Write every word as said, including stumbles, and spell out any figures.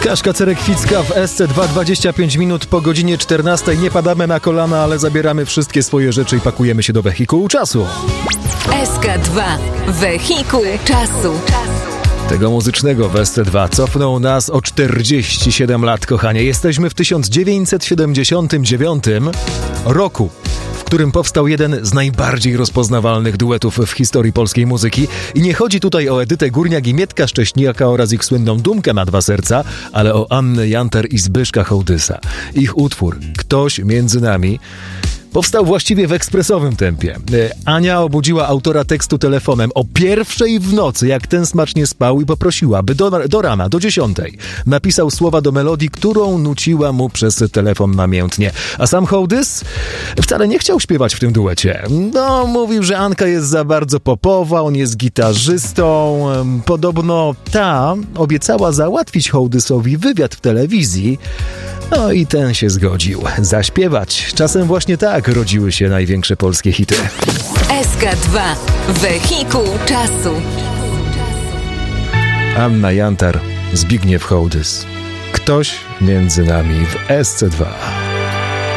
Kaszka Cerekwicka w S C dwa, dwadzieścia pięć minut po godzinie czternastej. Nie padamy na kolana, ale zabieramy wszystkie swoje rzeczy i pakujemy się do wehikułu czasu. S K dwa. Wehikuł czasu. Tego muzycznego w S C dwa cofnął nas o czterdzieści siedem lat, kochanie. Jesteśmy w tysiąc dziewięćset siedemdziesiątym dziewiątym roku, w którym powstał jeden z najbardziej rozpoznawalnych duetów w historii polskiej muzyki. I nie chodzi tutaj o Edytę Górniak i Mietka Szcześniaka oraz ich słynną Dumkę na dwa serca, ale o Annę Jantar i Zbyszka Hołdysa. Ich utwór „Ktoś między nami” powstał właściwie w ekspresowym tempie. Ania obudziła autora tekstu telefonem o pierwszej w nocy, jak ten smacznie spał, i poprosiła, by do, do rana, do dziesiątej, napisał słowa do melodii, którą nuciła mu przez telefon namiętnie. A sam Hołdys wcale nie chciał śpiewać w tym duecie. No, mówił, że Anka jest za bardzo popowa, on jest gitarzystą. Podobno ta obiecała załatwić Hołdysowi wywiad w telewizji. No i ten się zgodził zaśpiewać. Czasem właśnie tak rodziły się największe polskie hity. S K dwa. Wehikuł czasu. Anna Jantar, Zbigniew Hołdys. Ktoś między nami w S C dwa.